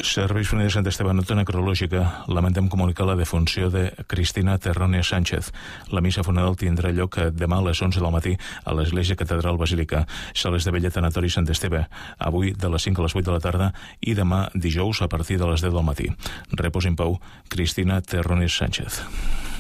Serveis Funeràries Sant Esteve, nota necrològica. Lamentem comunicar la defunció de Cristina Terrones Sánchez. La missa funeral tindrà lloc demà a les 11 del matí a l'Església Catedral Basílica, Sales de Vella, Tanatori Sant Esteve, avui de les 5 a les 8 de la tarda i demà dijous a partir de les 10 del matí. Repòs en pau, Cristina Terrones Sánchez.